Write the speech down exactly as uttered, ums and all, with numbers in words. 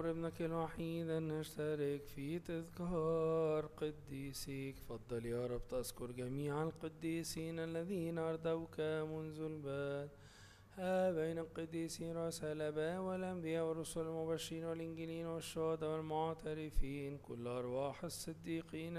ابنك الوحيد أن نشترك في تذكار قديسيك. فضل يا رب تذكر جميع القديسين الذين أرضوك منذ البدء، ها بين القديسين رؤساء الآباء والأنبياء والرسل المبشرين والإنجيليين والشهداء والمعترفين، كل أرواح الصديقين